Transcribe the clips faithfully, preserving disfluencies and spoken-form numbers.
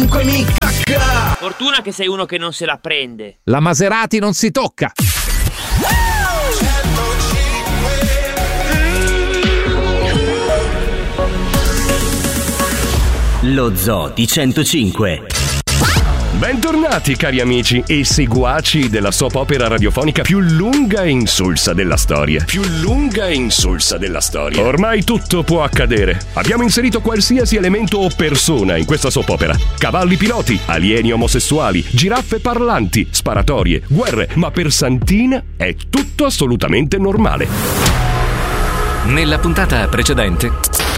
ovunque mi cacca. Fortuna che sei uno che non se la prende. La Maserati non si tocca. Lo Zoo di centocinque. Bentornati cari amici e seguaci della soap opera radiofonica più lunga e insulsa della storia. Più lunga e insulsa della storia. Ormai tutto può accadere. Abbiamo inserito qualsiasi elemento o persona in questa soap opera. Cavalli piloti, alieni omosessuali, giraffe parlanti, sparatorie, guerre, ma per Santina è tutto assolutamente normale. Nella puntata precedente.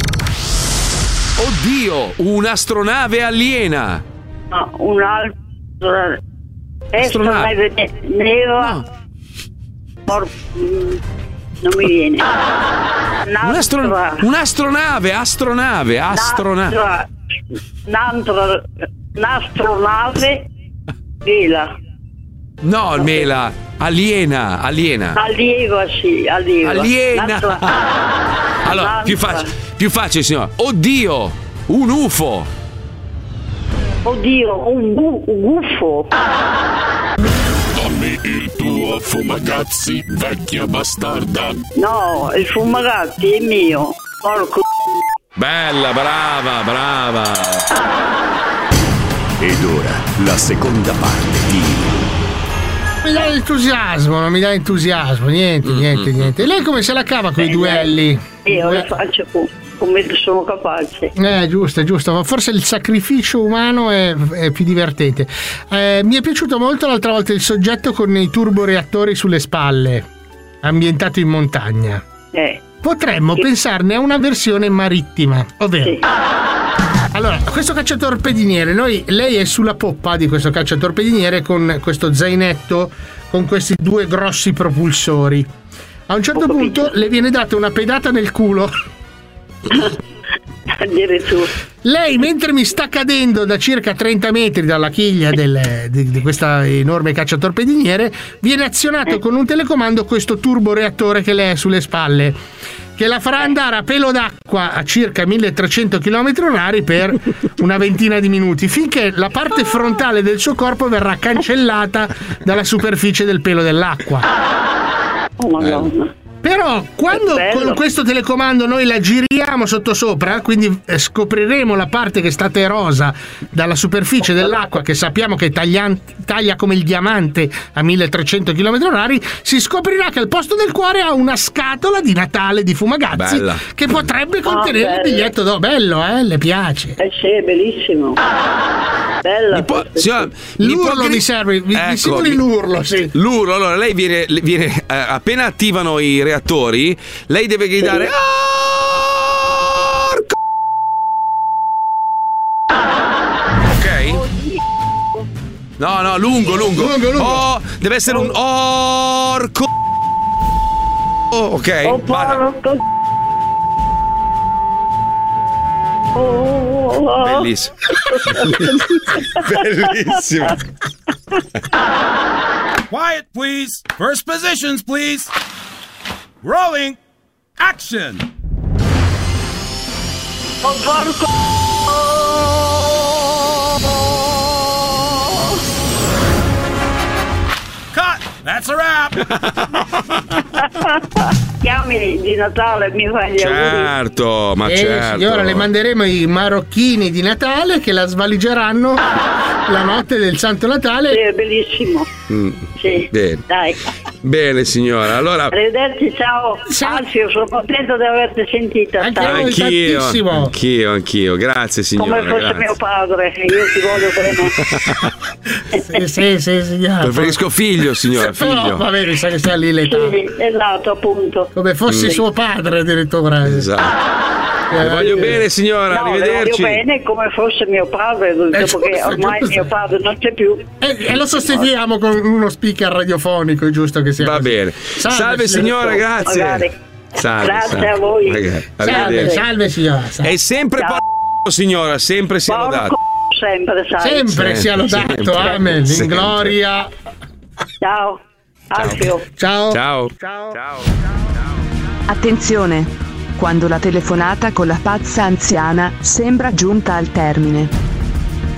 Oddio, un'astronave aliena. No, un'altra Astronave. nera. No. Por... non mi viene. Un'astro... Un'astronave, astronave, astronave. Un'altra un'astronave vela. No, mela, aliena, aliena. Allieva, sì, allieva. Aliena. Allora, più, fac- più facile, signora. Oddio, un U F O. Oddio, un, bu- un gufo. Dammi il tuo fumagazzi, vecchia bastarda. No, il fumagazzi è mio. Porco. Bella, brava, brava. Ed ora la seconda parte di... Mi dà entusiasmo, non mi dà entusiasmo, niente, niente, niente. Lei come se la cava con i duelli? Io le faccio come sono capace. Eh, giusto, giusto, ma forse il sacrificio umano è, è più divertente. Eh, mi è piaciuto molto l'altra volta il soggetto con i turboreattori sulle spalle, ambientato in montagna. Eh. Potremmo sì. pensarne a una versione marittima, ovvero... Sì. Allora, questo cacciatorpediniere, noi, lei è sulla poppa di questo cacciatorpediniere con questo zainetto con questi due grossi propulsori. A un certo punto le viene data una pedata nel culo. Addirittura. Lei, mentre mi sta cadendo da circa trenta metri dalla chiglia del, di, di questa enorme cacciatorpediniere, viene azionato eh. con un telecomando questo turboreattore che lei ha sulle spalle, che la farà andare a pelo d'acqua a circa milletrecento chilometri orari per una ventina di minuti, finché la parte frontale del suo corpo verrà cancellata dalla superficie del pelo dell'acqua. Oh Madonna. Però quando con questo telecomando noi la giriamo sottosopra, quindi scopriremo la parte che è stata erosa dalla superficie dell'acqua, che sappiamo che taglia, taglia come il diamante a milletrecento chilometri orari, si scoprirà che al posto del cuore ha una scatola di Natale di Fumagazzi. Bella. Che potrebbe contenere oh, un biglietto d'oro. Bello, eh? Le piace? Eh sì, è bellissimo. Bella. Mi può, signora, l'urlo mi, mi serve, mi, ecco, mi simuli l'urlo, sì. L'urlo, allora lei viene, viene eh, appena attivano i reattori, lei deve gridare sì. Ok? No, no, lungo, lungo. lungo, lungo. Oh, deve essere un orco. Oh, ok. Oh, porco. Oh, bellissimo. Bellissimo. Quiet, please. First positions, please. Rolling. Action. Oh, porco. Cut. That's a wrap. Chiami di Natale, mi fai gli auguri. Certo, ma eh, certo. Signora, le manderemo i marocchini di Natale che la svaligeranno la notte del Santo Natale. Sì, è bellissimo. Mm. Sì, bene. dai. Bene, signora. Allora, arrivederci, ciao. Anzi, sono contento di averti sentita. Anche noi, anch'io, anch'io, anch'io. Grazie, signora. Come fosse grazie. mio padre, io ti voglio bene. sì, sì, sì, signora. Preferisco figlio, signora. Figlio. No, va bene, sa che sia lì l'età. Sì, esatto, appunto. Come fossi mm. suo padre, addirittura. Esatto. Eh, le voglio bene, signora. No, arrivederci. Le voglio bene come fosse mio padre, dopo che ormai mio padre non c'è più. E, e lo sostituiamo con uno speaker radiofonico, è giusto che sia Va così. bene. Salve, salve signora, grazie. Magari. Salve, grazie salve. a voi. Okay. Salve, salve signora. Salve. È sempre p***o, signora, sempre sia lodato. Sempre, sai. Sempre sia lodato, sempre. Amen. In gloria. Ciao. Ciao. Ciao. Ciao. Ciao. Ciao. Attenzione! Quando la telefonata con la pazza anziana sembra giunta al termine.